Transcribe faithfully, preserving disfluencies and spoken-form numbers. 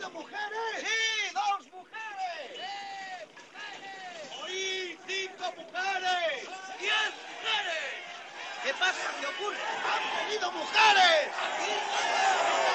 venido mujeres? ¡Sí, dos mujeres! ¡Eh, mujeres! ¡Oí, cinco mujeres! ¡Diez mujeres! ¿Qué pasa? ¿Qué ocurre? ¡Han venido mujeres! ¡Aquí!